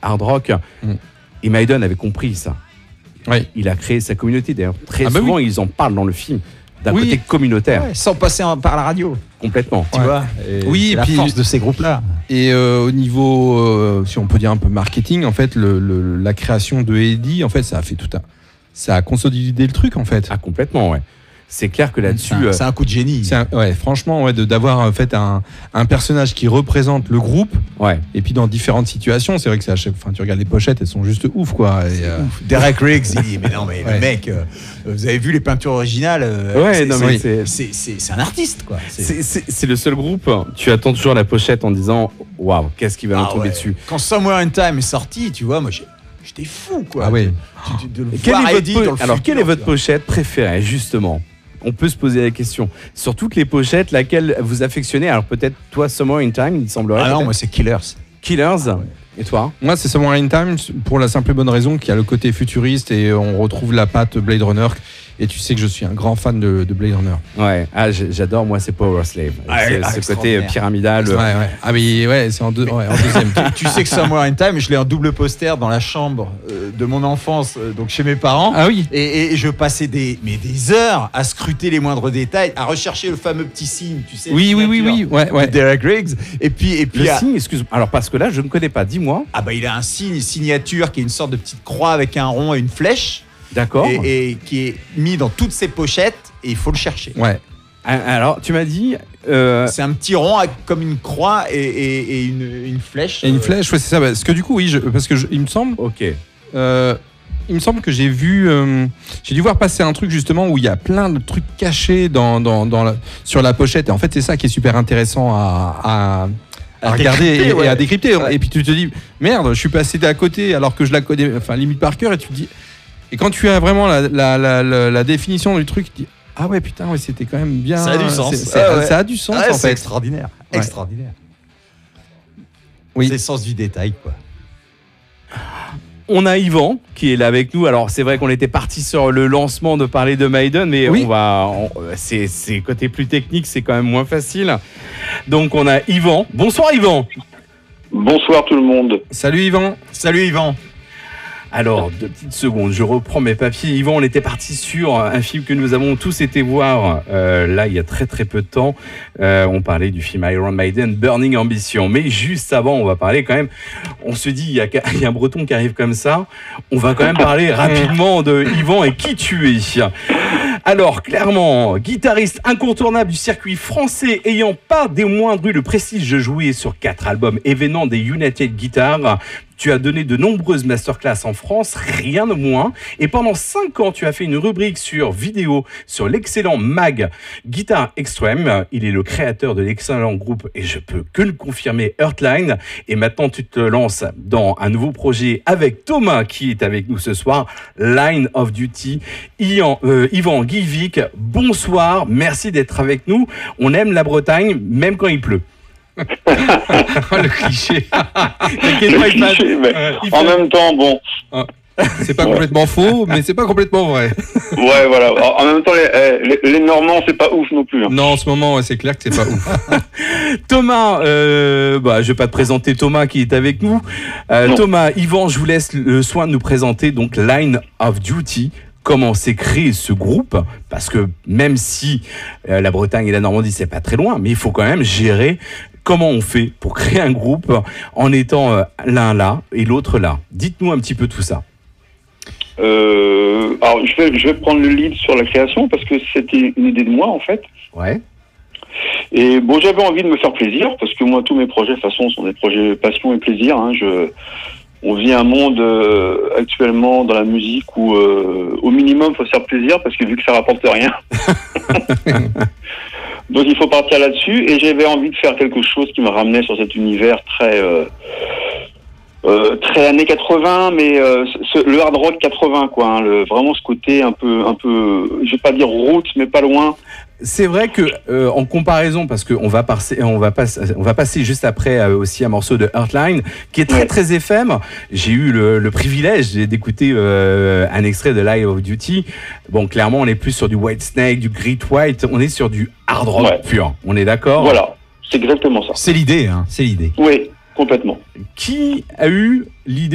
hard rock. Et Maiden avait compris ça. Ouais. Il a créé sa communauté. D'ailleurs, très bah souvent, oui. ils en parlent dans le film. D'un Oui. côté communautaire. Ouais, sans passer par la radio, Complètement. tu vois. Et Oui, c'est et la puis- force de ces groupes-là. Et au niveau, si on peut dire un peu marketing, en fait, la création de Eddie, en fait, ça a fait ça a consolidé le truc, en fait. Ah, complètement, ouais. C'est clair que là-dessus. C'est un coup de génie. Franchement, ouais, d'avoir en fait un personnage qui représente le groupe, ouais. et puis dans différentes situations, c'est vrai que c'est tu regardes les pochettes, elles sont juste ouf, quoi. Et, Derek Riggs, il dit mais non mais Ouais. le mec, vous avez vu les peintures originales Ouais, non, mais c'est un artiste quoi. C'est le seul groupe. Tu attends toujours la pochette en disant waouh, qu'est-ce qui va nous tomber dessus. Quand Somewhere in Time est sorti, tu vois, moi j'étais fou quoi. Ah oui. De le Quelle voir est Eddie votre dans le Alors, futur, quelle est votre tu vois. pochette préférée, justement? On peut se poser la question. Sur toutes les pochettes, laquelle vous affectionnez? Alors, peut-être toi, Somewhere in Time, il semblerait. Ah non, peut-être. moi c'est Killers. Killers. Et toi? Moi, c'est Somewhere in Time pour la simple et bonne raison qu'il y a le côté futuriste et on retrouve la patte Blade Runner. Et tu sais que je suis un grand fan de Blade Runner. Ouais, j'adore, moi, c'est Power Slave. C'est ce côté extraordinaire. pyramidal. Ouais. Ah, mais ouais, c'est en deuxième. Tu sais que Somewhere in Time, je l'ai en double poster dans la chambre de mon enfance, donc chez mes parents. Ah oui. Et je passais des heures à scruter les moindres détails, à rechercher le fameux petit signe, tu sais. Oui. signature Ouais. de Derek Riggs. Et puis Le signe, excuse-moi. Alors, parce que là, je ne connais pas. Dis-moi. ah bah il a un signe, une signature qui est une sorte de petite croix avec un rond et une flèche. D'accord. Et qui est mis dans toutes ses pochettes et il faut le chercher. Ouais. Alors, tu m'as dit. C'est un petit rond comme une croix et une flèche. Et une flèche, ouais, c'est ça. Parce que du coup, oui, il me semble. Ok. Il me semble que j'ai dû voir passer un truc justement où il y a plein de trucs cachés sur la pochette. Et en fait, c'est ça qui est super intéressant à regarder et à décrypter. Ouais. Et puis tu te dis, merde, je suis passé à côté alors que je la connais, enfin limite par cœur. Et tu te dis, et quand tu as vraiment la définition du truc, tu te dis, ah ouais, putain, ouais, c'était quand même bien. Ça a du sens. Ça a du sens en c'est fait. extraordinaire. Ouais. Extraordinaire. Oui. C'est le sens du détail, quoi. On a Yvan qui est là avec nous. Alors c'est vrai qu'on était parti sur le lancement de parler de Maiden, mais Oui. c'est côté plus technique, c'est quand même moins facile. Donc on a Yvan. Bonsoir Yvan. Bonsoir tout le monde. Salut Yvan. Salut Yvan. Alors 2 petites secondes, je reprends mes papiers. Yvan, on était parti sur un film que nous avons tous été voir là il y a très très peu de temps. On parlait du film Iron Maiden, Burning Ambition. Mais juste avant, on va parler quand même. On se dit, il y a un Breton qui arrive comme ça. On va quand même parler rapidement de Yvan et qui tu es. Alors, clairement, guitariste incontournable du circuit français, ayant pas des moindres eu le prestige de jouer sur 4 albums événements des United Guitar. Tu as donné de nombreuses masterclass en France, rien de moins. Et pendant 5 ans, tu as fait une rubrique sur vidéo sur l'excellent Mag Guitar Extreme. Il est le créateur de l'excellent groupe, et je peux que le confirmer, Heartline. Et maintenant, tu te lances dans un nouveau projet avec Thomas, qui est avec nous ce soir, Line of Duty. Yvan Guivic, bonsoir, merci d'être avec nous. On aime la Bretagne, même quand il pleut. Le cliché. T'inquiète pas, Cliché, mais il en fait- même temps, bon, C'est pas complètement faux, mais c'est pas complètement vrai. ouais, voilà. En même temps, les Normands, c'est pas ouf non plus. Hein. Non, en ce moment, ouais, c'est clair que c'est pas ouf. Thomas, je vais pas te présenter Thomas qui est avec nous. Thomas, Yvan, je vous laisse le soin de nous présenter donc Line of Duty. Comment s'est créé ce groupe? Parce que même si la Bretagne et la Normandie c'est pas très loin, mais il faut quand même gérer. Comment on fait pour créer un groupe en étant l'un là et l'autre là? Dites-nous un petit peu tout ça. Alors, je vais prendre le lead sur la création parce que c'était une idée de moi en fait. Ouais. Et bon, j'avais envie de me faire plaisir parce que moi, tous mes projets, de toute façon, sont des projets passion et plaisir. Hein. On vit un monde actuellement dans la musique où, au minimum, il faut se faire plaisir parce que vu que ça rapporte rien. Donc, il faut partir là-dessus. Et j'avais envie de faire quelque chose qui me ramenait sur cet univers très années 80, mais le hard rock 80, quoi. Hein, vraiment ce côté un peu, je vais pas dire route, mais pas loin. C'est vrai que en comparaison, parce qu'on va passer juste après aussi un morceau de Heartline qui est très FM. J'ai eu le privilège d'écouter un extrait de Line of Duty. Bon, clairement, on est plus sur du Whitesnake, du Great White. On est sur du hard rock pur. On est d'accord? Voilà, c'est exactement ça. C'est l'idée, hein. C'est l'idée. Oui, complètement. Qui a eu l'idée